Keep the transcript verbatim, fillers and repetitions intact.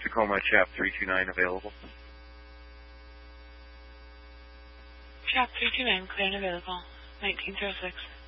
Tacoma Chap three two nine available. Chap three two nine, clear and available. nineteen oh six.